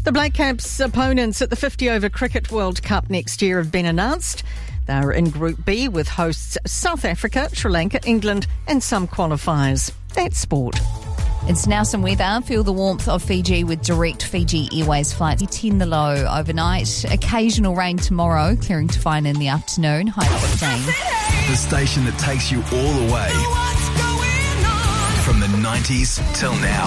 The Black Caps' opponents at the 50-over Cricket World Cup next year have been announced. They're in Group B with hosts South Africa, Sri Lanka, England and some qualifiers. That's sport. It's now some weather. Feel the warmth of Fiji with direct Fiji Airways flights. 10 the low overnight. Occasional rain tomorrow, clearing to fine in the afternoon. High 15. The station that takes you all the way. From the 90s till now.